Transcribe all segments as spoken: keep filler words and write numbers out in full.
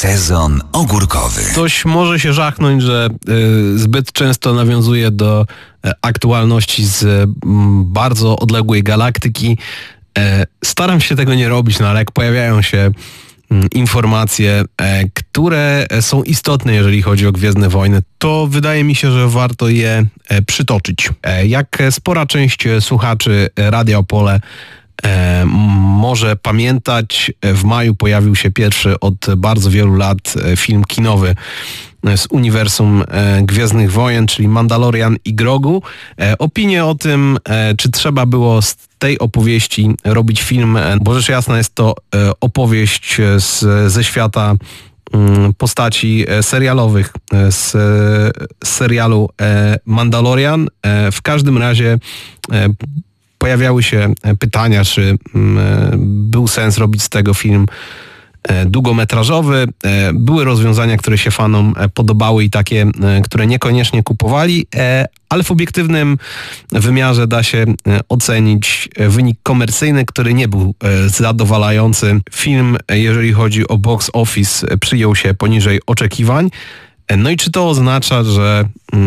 Sezon ogórkowy. Ktoś może się żachnąć, że y, zbyt często nawiązuje do y, aktualności z y, bardzo odległej galaktyki. Y, staram się tego nie robić, no ale jak pojawiają się informacje, które są istotne, jeżeli chodzi o Gwiezdne Wojny, to wydaje mi się, że warto je przytoczyć. Jak spora część słuchaczy Radia Opole może pamiętać, w maju pojawił się pierwszy od bardzo wielu lat film kinowy z uniwersum Gwiezdnych Wojen, czyli Mandalorian i Grogu. Opinie o tym, czy trzeba było z tej opowieści robić film, bo rzecz jasna jest to opowieść z, ze świata postaci serialowych z serialu Mandalorian. W każdym razie pojawiały się pytania, czy był sens robić z tego film długometrażowy. Były rozwiązania, które się fanom podobały i takie, które niekoniecznie kupowali, ale w obiektywnym wymiarze da się ocenić wynik komercyjny, który nie był zadowalający. Film, jeżeli chodzi o box office, przyjął się poniżej oczekiwań. No i czy to oznacza, że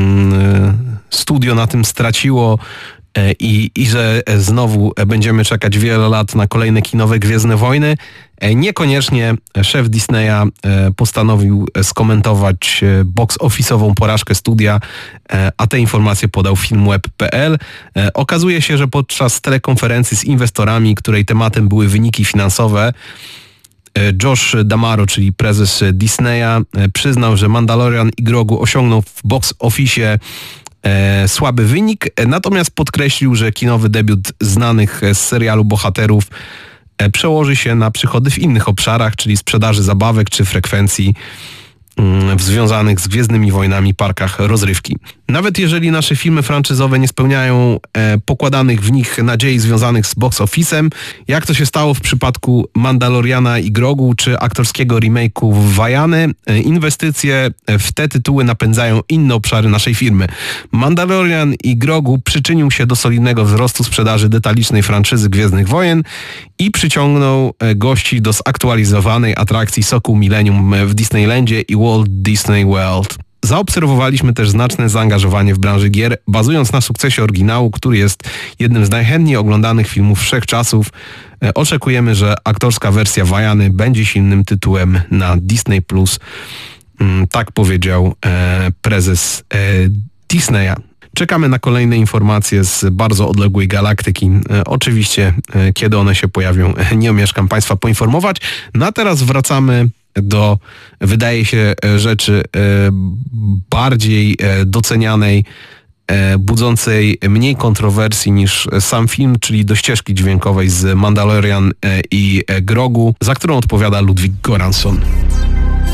studio na tym straciło I, i że znowu będziemy czekać wiele lat na kolejne kinowe Gwiezdne Wojny? Niekoniecznie. Szef Disneya postanowił skomentować box office'ową porażkę studia, a te informacje podał filmweb kropka pe el. Okazuje się, że podczas telekonferencji z inwestorami, której tematem były wyniki finansowe, Josh D'Amaro, czyli prezes Disneya, przyznał, że Mandalorian i Grogu osiągnął w box office E, słaby wynik, natomiast podkreślił, że kinowy debiut znanych z serialu bohaterów e, przełoży się na przychody w innych obszarach, czyli sprzedaży zabawek czy frekwencji mm, w związanych z Gwiezdnymi Wojnami parkach rozrywki. Nawet jeżeli nasze filmy franczyzowe nie spełniają e, pokładanych w nich nadziei związanych z box office'em, jak to się stało w przypadku Mandaloriana i Grogu czy aktorskiego remake'u Wajany, e, inwestycje w te tytuły napędzają inne obszary naszej firmy. Mandalorian i Grogu przyczynił się do solidnego wzrostu sprzedaży detalicznej franczyzy Gwiezdnych Wojen i przyciągnął e, gości do zaktualizowanej atrakcji Sokół Millennium w Disneylandzie i Walt Disney World. Zaobserwowaliśmy też znaczne zaangażowanie w branży gier, bazując na sukcesie oryginału, który jest jednym z najchętniej oglądanych filmów wszechczasów. Oczekujemy, że aktorska wersja Wajany będzie silnym tytułem na Disney plus. Tak powiedział prezes Disneya. Czekamy na kolejne informacje z bardzo odległej galaktyki. Oczywiście, kiedy one się pojawią, nie omieszkam Państwa poinformować. No a teraz wracamy do, wydaje się, rzeczy bardziej docenianej, budzącej mniej kontrowersji niż sam film, czyli do ścieżki dźwiękowej z Mandalorian i Grogu, za którą odpowiada Ludwig Göransson.